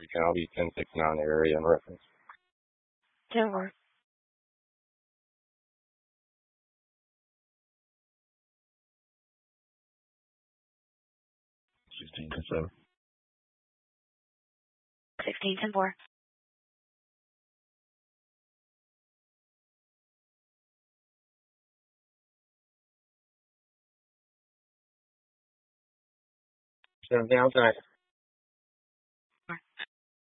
Recount. I'll be 1069 area in reference. 10-4. 16-7. 16-10-4. 17 outside.